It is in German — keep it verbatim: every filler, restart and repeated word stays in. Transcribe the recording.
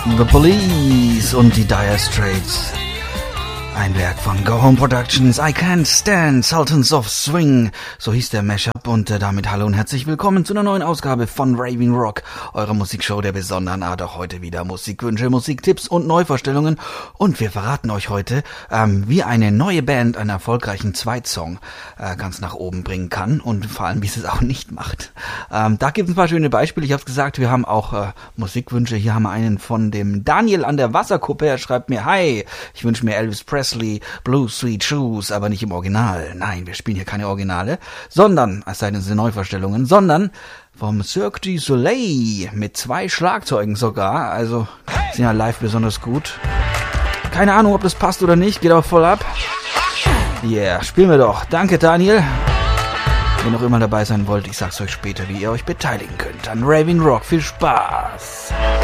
The Police und die Dire Straits. Ein Werk von Go Home Productions, I Can't Stand, Sultans of Swing, so hieß der Mashup und äh, damit hallo und herzlich willkommen zu einer neuen Ausgabe von Raving Rock, eurer Musikshow der besonderen Art, auch heute wieder Musikwünsche, Musiktipps und Neuvorstellungen und wir verraten euch heute, ähm, wie eine neue Band einen erfolgreichen Zweitsong äh, ganz nach oben bringen kann und vor allem, wie es es auch nicht macht. Ähm, da gibt es ein paar schöne Beispiele, ich habe es gesagt, wir haben auch äh, Musikwünsche, hier haben wir einen von dem Daniel an der Wasserkuppe, er schreibt mir, hi, ich wünsche mir Elvis Presley, Blue Sweet Shoes, aber nicht im Original. Nein, wir spielen hier keine Originale, sondern, es sei denn, es sind Neuvorstellungen, sondern vom Cirque du Soleil mit zwei Schlagzeugen sogar, also sind ja live besonders gut. Keine Ahnung, ob das passt oder nicht, geht auch voll ab. Yeah, spielen wir doch. Danke, Daniel. Wenn ihr noch immer dabei sein wollt, ich sag's euch später, wie ihr euch beteiligen könnt an Raving Rock. Viel Spaß!